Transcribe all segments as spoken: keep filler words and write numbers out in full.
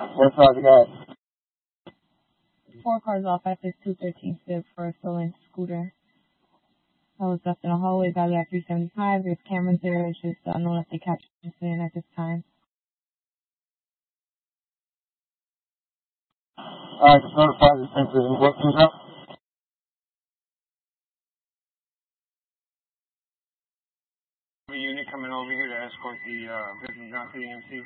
What's up, guys? Four cars off at this two thirteen Civ for a stolen scooter. I was left in a hallway, value at three seventy-five. There's cameras there. It's just unknown if they captured this in at this time. Alright, just notify the incident. What comes up? A unit coming over here to escort the uh, victim down to the E M C.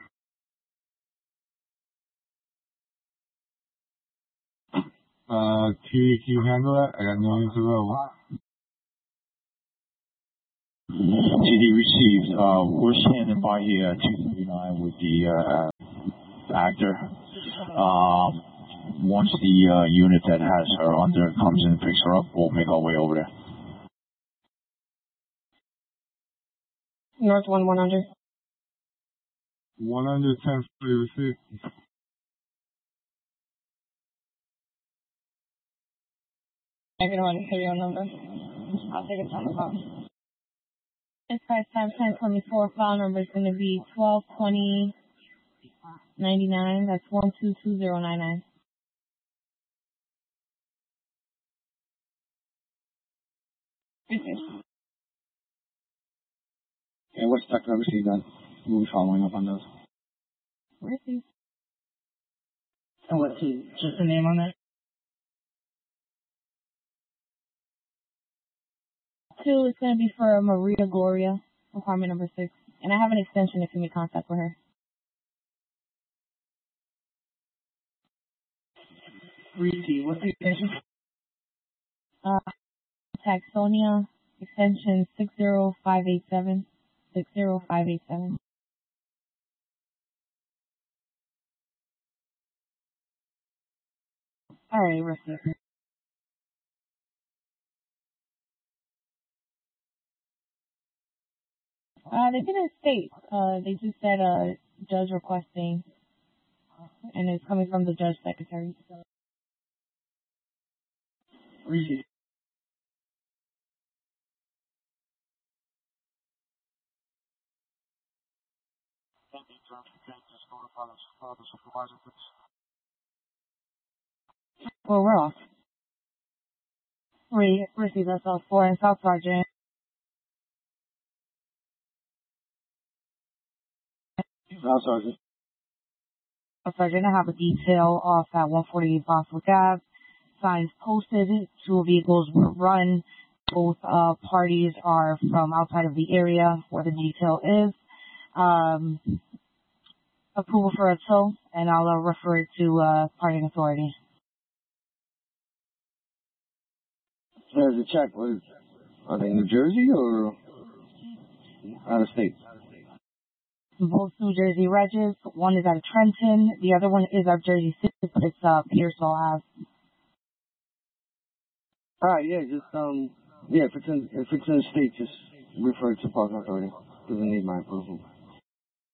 Uh, can you, can you handle that? I got no units available. G D received. Uh, we're standing by here at two thirty-nine with the uh, actor. Um, once the uh, unit that has her under comes in and picks her up, we'll make our way over there. North one one hundred. one hundred ten for the receipt. I can run your number. I'll take it from the phone. It's five times ten twenty-four. File number is going to be twelve twenty ninety-nine. That's one two two zero nine nine. And what's the receipt then? We'll be following up on those. Receipt. And what's the, just the name on that? Two is going to be for Maria Gloria, apartment number six. And I have an extension if you make contact with her. Receipt. What's the extension? Uh, contact Sonia, extension six zero five eight seven. six zero five eight seven. All right, receipt. Uh, they didn't state. Uh, they just said uh, judge requesting, and it's coming from the judge secretary. So. Receipt. Well, we're off. Re- receive us all four and South Sergeant. Now, Sergeant. Sergeant, I have a detail off at one forty-eight Boswick Ave. Signs posted. Two vehicles were run. Both uh, parties are from outside of the area where the detail is. Um, approval for a tow, and I'll uh, refer it to uh, parking authority. There's a check. What is, are they in New Jersey or out of state? Both New Jersey Regis. One is out of Trenton. The other one is out of Jersey City, but it's uh, Pearsall Ave. All right, yeah, just um, yeah, if it's in if it's in the state, just refer it to parking authority. Doesn't need my approval.